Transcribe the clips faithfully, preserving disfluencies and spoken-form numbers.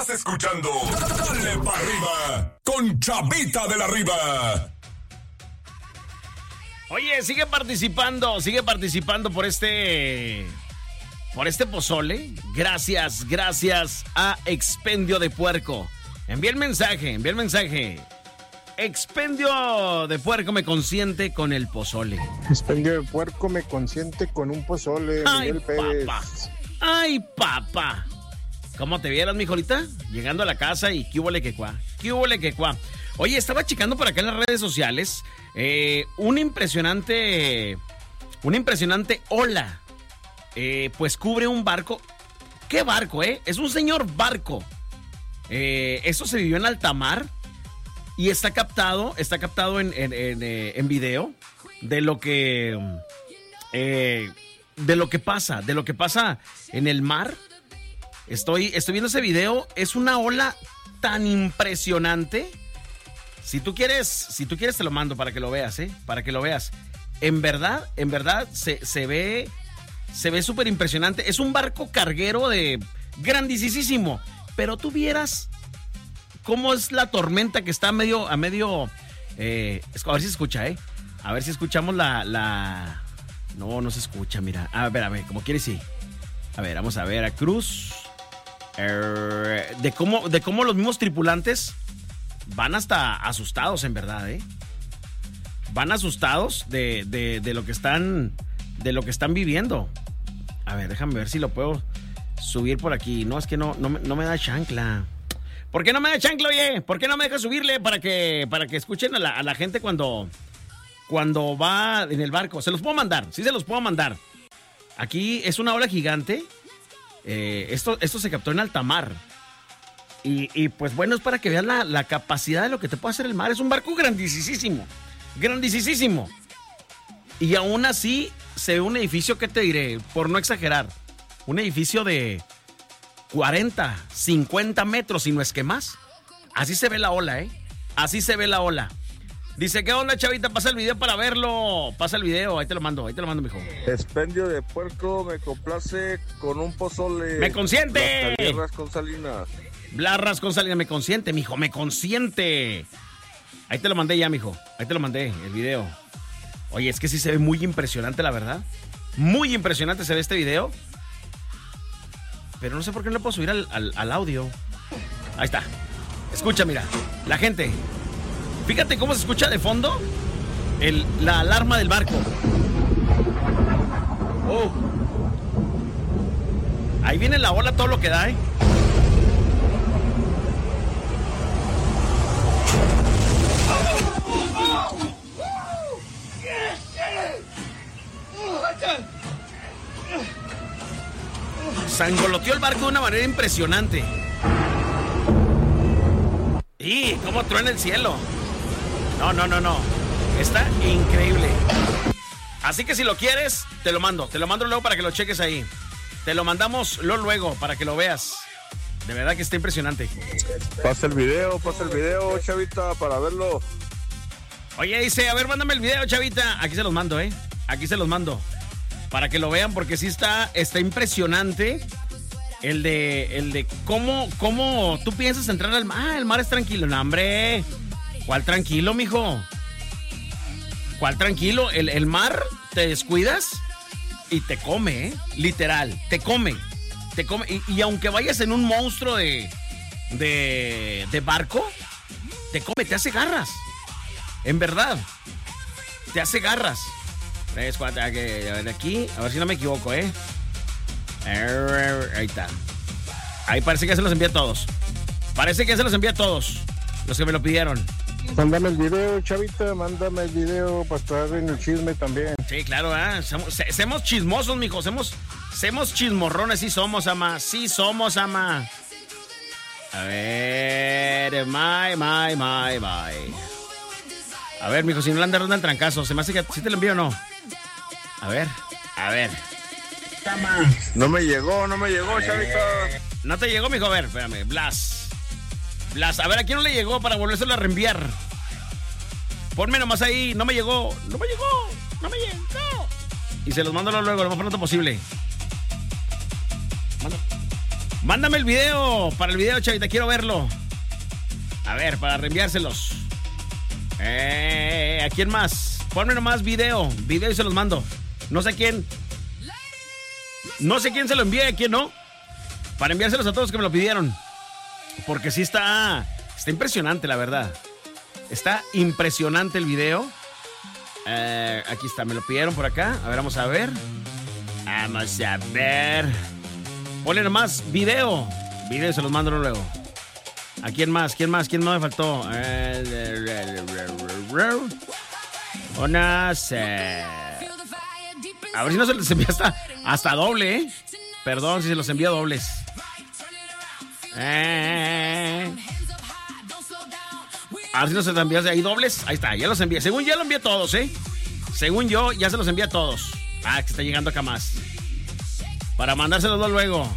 Estás escuchando Dale para Arriba con Chavita de la Riva. Oye, sigue participando, sigue participando por este... Por este pozole. Gracias, gracias a Expendio de Puerco. Envía el mensaje, envía el mensaje. Expendio de Puerco me consiente con el pozole. Expendio de Puerco me consiente con un pozole. Ay, Miguel Pérez. papá. Ay, papá. ¿Cómo te vieras, mijolita? Llegando a la casa y qué hubole que cuá. Qué hubole que cuá. Oye, estaba checando por acá en las redes sociales. Eh, un impresionante. Una impresionante ola. Eh, pues cubre un barco. ¿Qué barco, eh? Es un señor barco. Eh, eso se vivió en alta mar. Y está captado, está captado en, en, en, eh, en video de lo que eh, de lo que pasa, de lo que pasa en el mar. Estoy, estoy viendo ese video, es una ola tan impresionante. Si tú quieres, si tú quieres te lo mando para que lo veas, eh, para que lo veas. En verdad, en verdad se, se ve, se ve súper impresionante. Es un barco carguero de grandísimo, pero tú vieras cómo es la tormenta que está a medio, a medio, eh, a ver si se escucha, eh, a ver si escuchamos la, la, no, no se escucha, mira, a ver, a ver, como quieres, sí, a ver, vamos a ver, a Cruz, eh, de cómo, de cómo los mismos tripulantes van hasta asustados, en verdad, eh, van asustados de, de, de lo que están, de lo que están viviendo. A ver, déjame ver si lo puedo subir por aquí, no, es que no, no, no me da chancla. ¿Por qué no me da chancla, oye? ¿Por qué no me deja subirle para que, para que escuchen a la, a la gente cuando, cuando va en el barco? Se los puedo mandar, sí se los puedo mandar. Aquí es una ola gigante. Eh, esto, esto se captó en alta mar. Y, y pues bueno, es para que vean la, la capacidad de lo que te puede hacer el mar. Es un barco grandísimo, grandísimo. Y aún así se ve un edificio, ¿qué te diré? Por no exagerar, un edificio de cuarenta, cincuenta metros, si no es que más. Así se ve la ola, ¿eh? Así se ve la ola. Dice, ¿qué onda, Chavita? Pasa el video para verlo. Pasa el video, ahí te lo mando, ahí te lo mando, mijo. Expendio de Puerco me complace con un pozole. ¡Me consiente! Blarras con salinas. Blarras con salinas, me consiente, mijo, me consiente. Ahí te lo mandé ya, mijo. Ahí te lo mandé, el video. Oye, es que sí se ve muy impresionante, la verdad. Muy impresionante se ve este video. Pero no sé por qué no le puedo subir al, al, al audio. Ahí está. Escucha, mira. La gente. Fíjate cómo se escucha de fondo el, la alarma del barco. Oh. Ahí viene la ola, todo lo que da, ¿eh? Sangoloteó el barco de una manera impresionante. ¡Y cómo truena el cielo! No, no, no, no. Está increíble. Así que si lo quieres, te lo mando. Te lo mando luego para que lo cheques ahí. Te lo mandamos luego, luego para que lo veas. De verdad que está impresionante. Pasa el video, pasa el video, Chavita, para verlo. Oye, dice, a ver, mándame el video, Chavita. Aquí se los mando, ¿eh? Aquí se los mando. Para que lo vean, porque sí está, está impresionante el de, el de cómo, cómo tú piensas entrar al mar. Ah, el mar es tranquilo. No, hombre. ¿Cuál tranquilo, mijo? ¿Cuál tranquilo? El, el mar, te descuidas y te come, ¿eh? Literal, te come. Te come. Y, y aunque vayas en un monstruo de, de, de barco, te come, te hace garras. En verdad, te hace garras. Tres, cuatro, a ver aquí, a ver si no me equivoco, ¿eh? Ahí está. Ahí parece que ya se los envía a todos. Parece que ya se los envía a todos los que me lo pidieron. Mándame el video, Chavita, mándame el video para estar en el chisme también. Sí, claro, ¿eh? Somos, se, somos chismosos, mijo. Somos, somos chismorrones, sí somos, ama. Sí somos, ama. A ver, my, my, my, my. A ver, mijo, si no le anda dando el trancazo, se me hace que sí te lo envío o no. A ver, a ver. No me llegó, no me llegó, Chavita. No te llegó, mijo, a ver, espérame, Blas. Blas, a ver, ¿a quién no le llegó para volvérselo a reenviar? Ponme nomás ahí, no me llegó, no me llegó, no me llegó. Y se los mando luego, lo más pronto posible. Manda, Mándame el video, para el video, Chavita, quiero verlo. A ver, para reenviárselos. Eh, ¿a quién más? Ponme nomás video, video y se los mando. No sé quién. No sé quién se lo envíe, a quién no. Para enviárselos a todos que me lo pidieron. Porque sí está, está impresionante, la verdad. Está impresionante el video. Eh, aquí está, me lo pidieron por acá. A ver, vamos a ver. Vamos a ver. Ponle nomás video. Video y se los mando luego. ¿A quién más? ¿Quién más? ¿Quién más me faltó? Unas... Eh... A ver si no se les envía hasta, hasta doble, ¿eh? Perdón si se los envía dobles. Eh... A ver si no se los envía ahí dobles. Ahí está, ya los envié. Según ya los envié todos, ¿eh? Según yo, ya se los envía a todos. Ah, que está llegando acá más. Para mandárselos luego.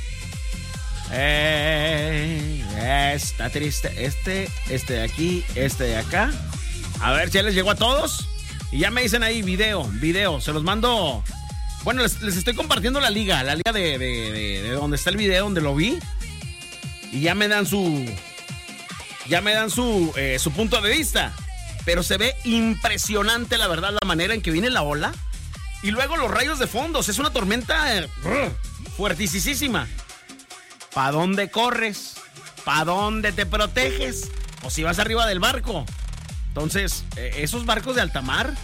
Eh, está triste. Este, este de aquí, este de acá. A ver si ya les llegó a todos. Y ya me dicen ahí video, video. Se los mando. Bueno, les, les estoy compartiendo la liga. La liga de, de, de, de donde está el video, donde lo vi. Y ya me dan su... Ya me dan su, eh, su punto de vista. Pero se ve impresionante, la verdad, la manera en que viene la ola. Y luego los rayos de fondos. Es una tormenta eh, fuertisísima. ¿Pa' dónde corres? ¿Pa' dónde te proteges? O si vas arriba del barco. Entonces, eh, esos barcos de alta mar.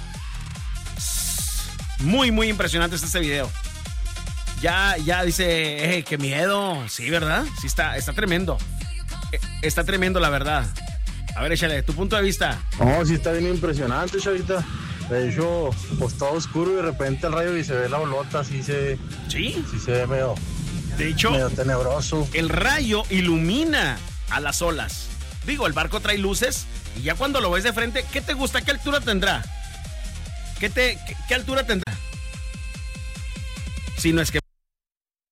Muy, muy impresionante está este video. Ya, ya dice, eh, qué miedo. Sí, ¿verdad? Sí, está, está tremendo. Eh, está tremendo, la verdad. A ver, échale, tu punto de vista. No, sí está bien impresionante, Chavita. De hecho, pues todo oscuro y de repente el rayo y se ve la bolota, así se... ¿Sí? Sí se ve medio... De hecho, medio tenebroso. El rayo ilumina a las olas. Digo, el barco trae luces y ya cuando lo ves de frente, ¿qué te gusta? ¿Qué altura tendrá? ¿Qué, te, qué, qué altura tendrá? Si no es que